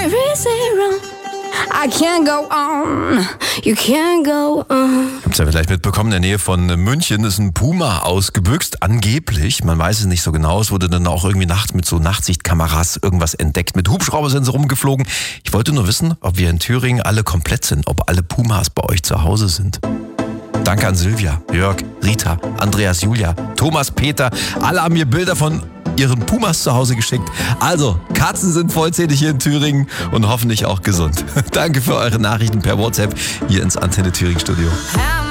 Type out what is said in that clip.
zero. I can't go on, you can't go on. Habt ihr ja vielleicht mitbekommen, in der Nähe von München ist ein Puma ausgebüxt, angeblich. Man weiß es nicht so genau. Es wurde dann auch irgendwie nachts mit so Nachtsichtkameras irgendwas entdeckt. Mit Hubschrauber sind sie rumgeflogen. Ich wollte nur wissen, ob wir in Thüringen alle komplett sind, ob alle Pumas bei euch zu Hause sind. Danke an Silvia, Jörg, Rita, Andreas, Julia, Thomas, Peter. Alle haben mir Bilder von ihren Pumas zu Hause geschickt. Also, Katzen sind vollzählig hier in Thüringen und hoffentlich auch gesund. Danke für eure Nachrichten per WhatsApp hier ins Antenne Thüringen Studio.